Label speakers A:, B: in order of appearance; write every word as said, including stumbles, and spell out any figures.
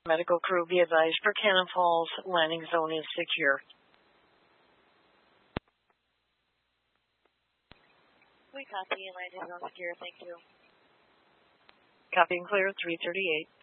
A: Medical crew be advised for Cannon Falls, landing zone is secure.
B: We copy, landing zone secure, thank you.
A: Copy and clear, three thirty-eight.